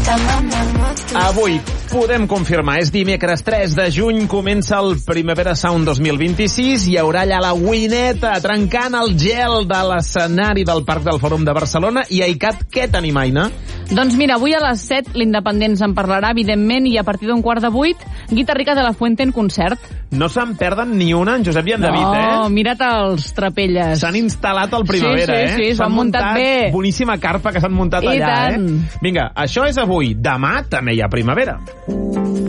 Avui podem confirmar, és dimecres 3 de juny, comença el Primavera Sound 2026, hi haurà allà la Wineta trencant el gel de l'escenari del Parc del Fòrum de Barcelona. I Aicat, què tenim, Aina? Doncs mira, avui a les 7 l'Independents en parlarà, evidentment, i a partir d'un 7:15, Guita Rica de la Fuente en concert. No se'n perden ni una, en Josep i en David, No, mira't els trapelles. S'han instal·lat al Primavera, Sí, s'ho han muntat bé. Boníssima carpa que s'han muntat I allà, tant. Vinga, això és avui. Demà també hi ha Primavera.